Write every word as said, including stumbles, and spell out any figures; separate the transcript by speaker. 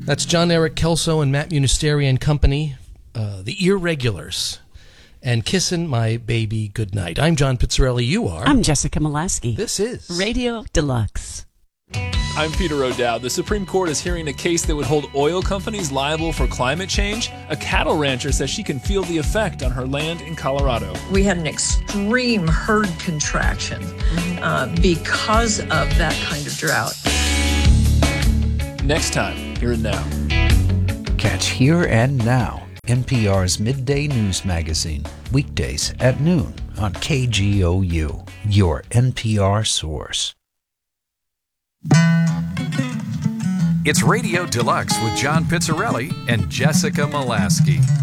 Speaker 1: That's John Eric Kelso and Matt Munisteri and Company, uh, the Irregulars, and Kissin' My Baby Goodnight. I'm John Pizzarelli. You are?
Speaker 2: I'm Jessica Molaski.
Speaker 1: This is
Speaker 2: Radio Deluxe.
Speaker 3: I'm Peter O'Dowd. The Supreme Court is hearing a case that would hold oil companies liable for climate change. A cattle rancher says she can feel the effect on her land in Colorado.
Speaker 4: We had an extreme herd contraction uh, because of that kind of drought.
Speaker 3: Next time, Here and Now.
Speaker 5: Catch Here and Now, N P R's midday news magazine, weekdays at noon on K G O U, your N P R source.
Speaker 6: It's Radio Deluxe with John Pizzarelli and Jessica Molaski.